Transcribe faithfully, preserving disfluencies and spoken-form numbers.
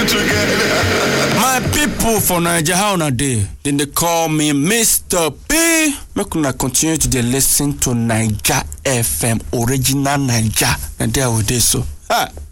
My people for Nigeria, how na dey? Then they call me Mister P. Make una continue to dey listen to Naija F M, original Naija, and there we dey so. Ha.